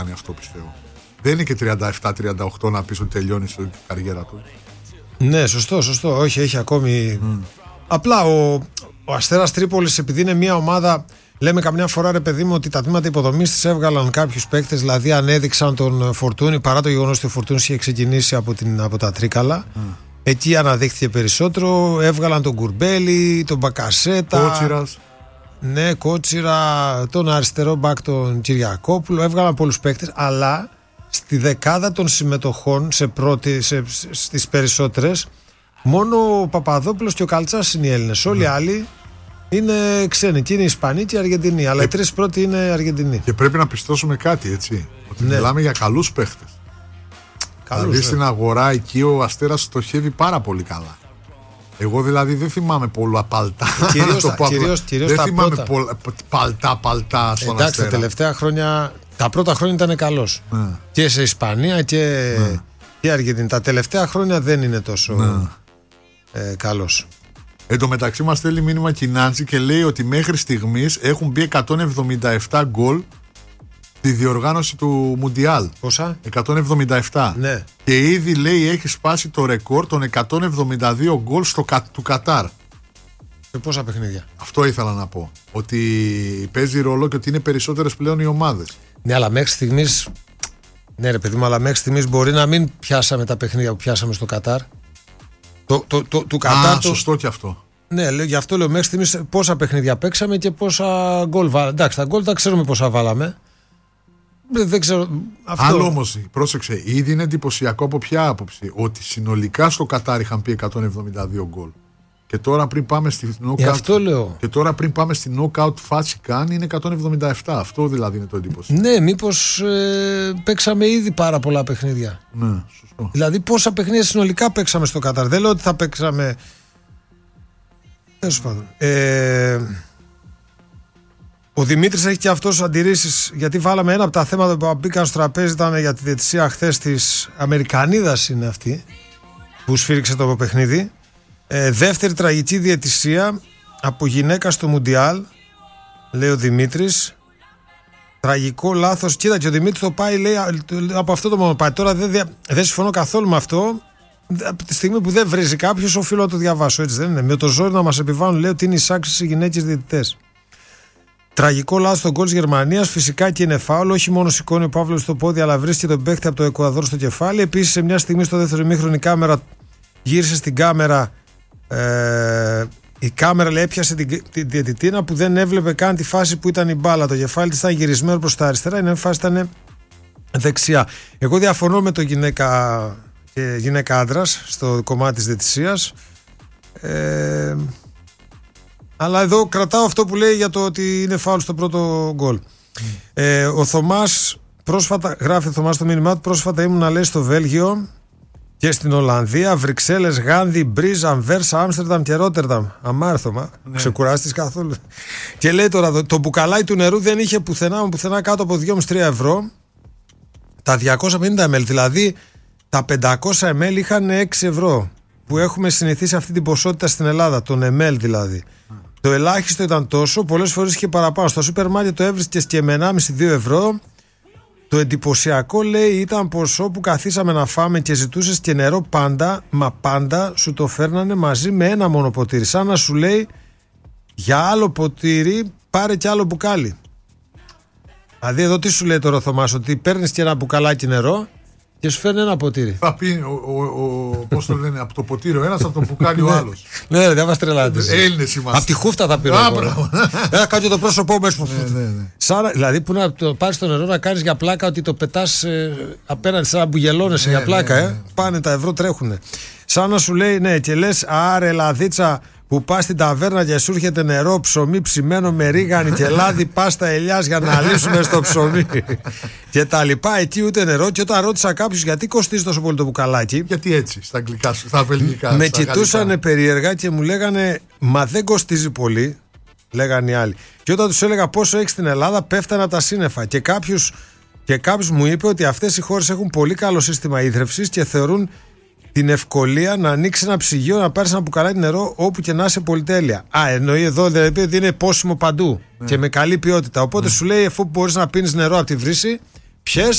κάνει αυτό, πιστεύω. Δεν είναι και 37-38 να πεις ότι τελειώνει η καριέρα του. Ναι, σωστό. Όχι, έχει ακόμη. Απλά ο Αστέρας Τρίπολης, επειδή είναι μια ομάδα, λέμε καμιά φορά, ρε παιδί μου, ότι τα τμήματα υποδομής της έβγαλαν κάποιους παίκτες, δηλαδή ανέδειξαν τον Φορτούνη, παρά το γεγονός ότι ο Φορτούνης είχε ξεκινήσει από τα Τρίκαλα. Εκεί αναδείχθηκε περισσότερο. Έβγαλαν τον Κουρμπέλη, τον Μπακασέτα. Κότσιρας. Ναι, Κότσιρα, τον αριστερό μπακ τον Κυριακόπουλο. Έβγαλαν πολλούς παίκτες, αλλά στη δεκάδα των συμμετοχών, στις περισσότερες, μόνο ο Παπαδόπουλος και ο Καλτσάς είναι οι Έλληνες. Όλοι οι άλλοι είναι ξένοι. Και είναι οι Ισπανοί και οι Αργεντινοί. Αλλά οι τρεις πρώτοι είναι Αργεντινοί. Και πρέπει να πιστώσουμε κάτι, έτσι. Ότι μιλάμε για καλούς παίχτες. Δηλαδή στην αγορά εκεί ο Αστέρας στοχεύει πάρα πολύ καλά. Εγώ δηλαδή δεν θυμάμαι πολλά παλτά. Κυρίως δεν τα θυμάμαι παλτά στον Εντάξει, Αστέρα. τα τελευταία χρόνια, τα πρώτα χρόνια ήταν καλός. Και σε Ισπανία και Αργεντινή. Τα τελευταία χρόνια δεν είναι τόσο καλός. Εν τω μεταξύ μας στέλνει μήνυμα Κινάντζη και λέει ότι μέχρι στιγμής έχουν μπει 177 γκολ στη διοργάνωση του Μουντιάλ. Πόσα? 177. Ναι. Και ήδη λέει έχει σπάσει το ρεκόρ των 172 γκολ του Κατάρ. Σε πόσα παιχνίδια? Αυτό ήθελα να πω. Ότι παίζει ρόλο και ότι είναι περισσότερες πλέον οι ομάδες. Ναι, αλλά μέχρι στιγμής. Ναι, ρε παιδί μου, αλλά μέχρι στιγμής μπορεί να μην πιάσαμε τα παιχνίδια που πιάσαμε στο Κατάρ. Του Κατάρ. Σωστό και αυτό. Ναι, γι' αυτό λέω μέχρι στιγμής πόσα παιχνίδια παίξαμε και πόσα γκολ βάλαμε. Εντάξει, τα γκολ τα ξέρουμε πόσα βάλαμε. Δεν ξέρω. Αυτό... Άλλο όμως, πρόσεξε, ήδη είναι εντυπωσιακό από ποια άποψη. Ότι συνολικά στο Κατάρ είχαν πει 172 γκολ. Και τώρα πριν πάμε στη knockout φάση καν είναι 177. Αυτό δηλαδή είναι το εντυπωσιακό. Ναι, μήπως παίξαμε ήδη πάρα πολλά παιχνίδια. Ναι, σωστό. Δηλαδή πόσα παιχνίδια συνολικά παίξαμε στο Κατάρ. Δεν λέω ότι θα παίξαμε. Τέλος πάντων. Ο Δημήτρης έχει και αυτός αντιρρήσεις, γιατί βάλαμε ένα από τα θέματα που μπήκαν στο τραπέζι, ήταν για τη διαιτησία χθες της Αμερικανίδας, είναι αυτή που σφύριξε το παιχνίδι. Δεύτερη τραγική διαιτησία από γυναίκα στο Μουντιάλ, λέει ο Δημήτρης. Τραγικό λάθος. Κοίτα, και ο Δημήτρης το πάει, λέει, από αυτό το μόνο πάει. Τώρα δεν συμφωνώ καθόλου με αυτό. Από τη στιγμή που δεν βρίζει κάποιος, οφείλω να το διαβάσω, έτσι δεν είναι? Με το ζόρι να μας επιβάλλουν, λέει, ότι είναι εισάξεις οι γυναίκες διαιτητές. Τραγικό λάθος στον γκολ της Γερμανίας. Φυσικά και είναι φάουλ. Όχι μόνο σηκώνει ο Παύλος στο πόδι, αλλά βρίσκει τον παίκτη από το Εκουαδόρ στο κεφάλι. Επίσης, σε μια στιγμή στο δεύτερο ημίχρονο, η κάμερα γύρισε στην κάμερα. Η κάμερα, λέει, έπιασε την διαιτητήνα που δεν έβλεπε καν τη φάση που ήταν η μπάλα. Το κεφάλι της ήταν γυρισμένο προς τα αριστερά, η φάση ήταν δεξιά. Εγώ διαφωνώ με το γυναίκα άντρας στο κομμάτι της διαιτησίας. Αλλά εδώ κρατάω αυτό που λέει για το ότι είναι φάουλ στο πρώτο γκολ. Ο Θωμάς πρόσφατα, γράφει ο Θωμάς στο μήνυμά του, πρόσφατα ήμουν, να λέει, στο Βέλγιο και στην Ολλανδία, Βρυξέλλες, Γάνδη, Μπρίζ, Αμβέρσα, Άμστερνταμ και Ρότερνταμ. Αμάρθωμα. Ναι. Ξεκουράστης καθόλου. Και λέει τώρα, το μπουκαλάκι του νερού δεν είχε πουθενά κάτω από 2,5-3 ευρώ. Τα 250 ml, δηλαδή τα 500 ml είχαν 6 ευρώ. Που έχουμε συνηθίσει αυτή την ποσότητα στην Ελλάδα, τον ml δηλαδή. Το ελάχιστο ήταν τόσο, πολλές φορές είχε παραπάνω. Στο σούπερ μάρκετ το έβρισκες και με 1,5-2 ευρώ. Το εντυπωσιακό, λέει, ήταν ποσό που καθίσαμε να φάμε και ζητούσες και νερό πάντα, μα πάντα σου το φέρνανε μαζί με ένα μόνο ποτήρι. Σαν να σου λέει, για άλλο ποτήρι πάρε και άλλο μπουκάλι. Δηλαδή εδώ τι σου λέει τώρα ο Θωμάς, ότι παίρνεις και ένα μπουκαλάκι νερό και σου φέρνει ένα ποτήρι. Θα πει, πώς το λένε, από το ποτήρι ο ένας, από το μπουκάλι ο άλλος. Ναι, δεν μας τρελάτε. Έλληνες είμαστε. Από τη χούφτα θα πήρω. Ένα κάνω το πρόσωπό μέσα. Δηλαδή που να το πάρεις το νερό να κάνεις για πλάκα, ότι το πετάς απέναντι, σαν να μπουγελώνεσαι για πλάκα. Πάνε τα ευρώ, τρέχουνε. Σαν να σου λέει, ναι, και λες, άρε λαδίτσα, που πας στην ταβέρνα και σου έρχεται νερό, ψωμί ψημένο με ρίγανη και λάδι πάστα ελιάς για να λύσουμε στο ψωμί και τα λοιπά. Εκεί ούτε νερό. Και όταν ρώτησα κάποιους γιατί κοστίζει τόσο πολύ το μπουκαλάκι, γιατί έτσι, στα αγγλικά, στα βελγικά, με κοιτούσανε περίεργα και μου λέγανε, μα δεν κοστίζει πολύ, λέγανε οι άλλοι. Και όταν τους έλεγα πόσο έχει στην Ελλάδα, πέφτανα τα σύννεφα. Και κάποιος μου είπε ότι αυτές οι χώρες έχουν πολύ καλό σύστημα ίδρευσης και θεωρούν την ευκολία να ανοίξει ένα ψυγείο, να πάρει ένα μπουκαλάκι νερό όπου και να είσαι πολυτέλεια. Εννοεί εδώ δηλαδή ότι είναι πόσιμο παντού και με καλή ποιότητα. Οπότε σου λέει, αφού μπορείς να πίνεις νερό από τη βρύση, Ποιες